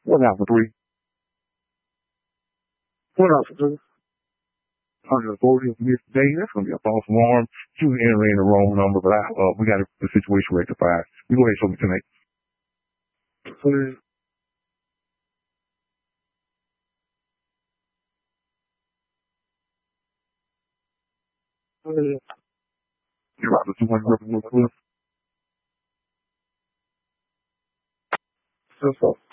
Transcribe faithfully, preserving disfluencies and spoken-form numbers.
One out for three. One out for two. one forty of Miss Day. That's going to be a false alarm. She was entering the wrong number, but I, uh, we got the situation rectified. You go ahead and show me tonight. Please. You're out the two hundred real quick. So, so.